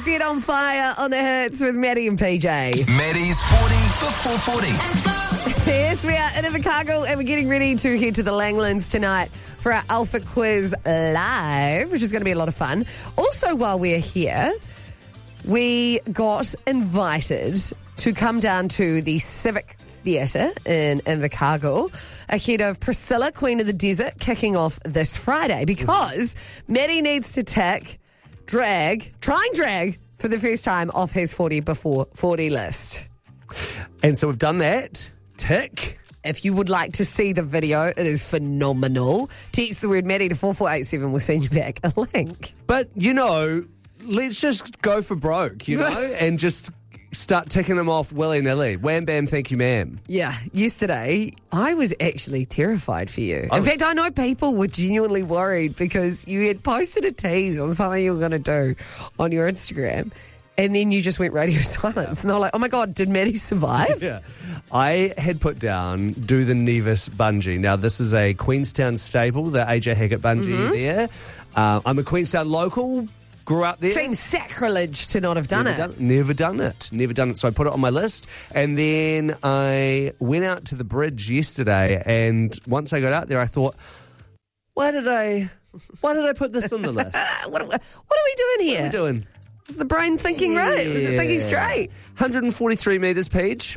Get on Fire on the hits with Maddie and PJ. Maddie's 40 before 40. Yes, we are in Invercargill and we're getting ready to head to the Langlands tonight for our Alpha Quiz Live, which is going to be a lot of fun. Also, while we're here, we got invited to come down to the Civic Theatre in Invercargill ahead of Priscilla, Queen of the Desert, kicking off this Friday because Maddie needs to try and drag for the first time off his 40 before 40 list. And so we've done that. Tick. If you would like to see the video, it is phenomenal. Text the word Maddie to 4487. We'll send you back a link. But, let's just go for broke, and just start ticking them off willy-nilly. Wham, bam, thank you, ma'am. Yeah, yesterday, I was actually terrified for you. In fact, I know people were genuinely worried because you had posted a tease on something you were going to do on your Instagram, and then you just went radio silence. And they were like, oh my God, did Maddie survive? Yeah. I had put down do the Nevis bungee. Now, this is a Queenstown staple, the AJ Hackett bungee there. I'm a Queenstown local. Grew up there. Seems sacrilege to not have done it. Never done it. So I put it on my list. And then I went out to the bridge yesterday. And once I got out there, I thought, why did I put this on the list? What are we doing here? What are we doing? Is the brain thinking right? Was it thinking straight? 143 metres, Peach.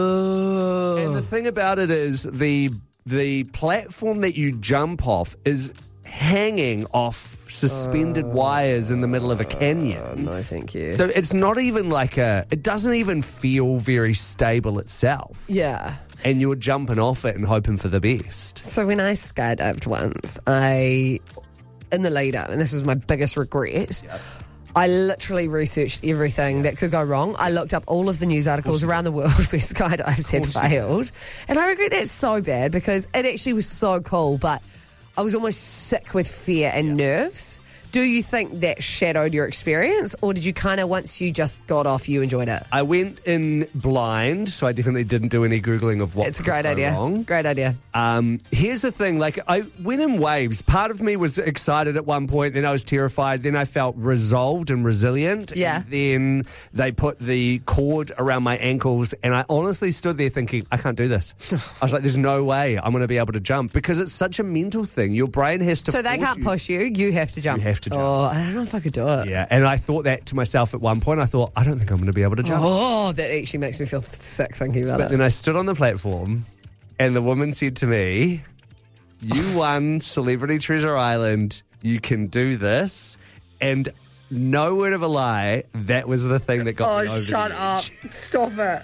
Oh. And the thing about it is the platform that you jump off is hanging off suspended wires in the middle of a canyon. No, thank you. So it's not even it doesn't even feel very stable itself. Yeah. And you're jumping off it and hoping for the best. So when I skydived once, in the lead up, and this was my biggest regret, I literally researched everything that could go wrong. I looked up all of the news articles around the world where skydives had failed. And I regret that so bad because it actually was so cool, but I was almost sick with fear and nerves. Do you think that shadowed your experience, or did you kind of, once you just got off, you enjoyed it? I went in blind, so I definitely didn't do any Googling of what It's a great idea. wrong. Great idea. Here's the thing, I went in waves. Part of me was excited at one point, then I was terrified, then I felt resolved and resilient. Yeah. And then they put the cord around my ankles, and I honestly stood there thinking, I can't do this. I was like, there's no way I'm going to be able to jump, because it's such a mental thing. Your brain has to So they can't push you, you have to jump. You have to jump. Oh, I don't know if I could do it. Yeah, and I thought that to myself at one point. I thought, I don't think I'm going to be able to jump. Oh, that actually makes me feel sick thinking about But it. then I stood on the platform, and the woman said to me, you won Celebrity Treasure Island. You can do this. And no word of a lie, that was the thing that got me over shut the up. edge. Stop it.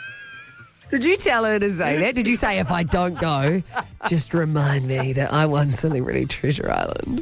Did you tell her to say that? Did you say, if I don't go, just remind me that I won Celebrity Treasure Island?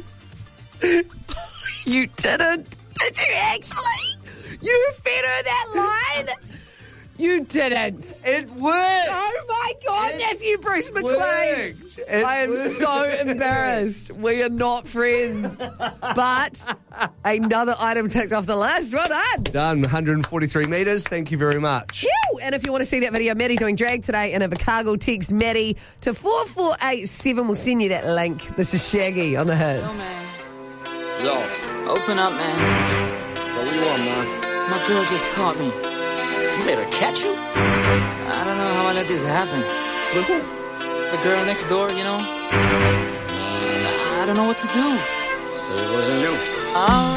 You didn't. Did you actually? You fed her that line? You didn't. It worked. Oh my God, nephew Bruce McLean. I am so embarrassed. We are not friends. But another item ticked off the list. Well done. Done. 143 metres. Thank you very much. Phew. And if you want to see that video, Maddie doing drag today in Invercargill, text Maddie to 4487. We'll send you that link. This is Shaggy on the hits. Yo, open up, man. What do you want, man? My girl just caught me. You made her catch you? I don't know how I let this happen. With who? The girl next door, I don't know what to do. So it wasn't you.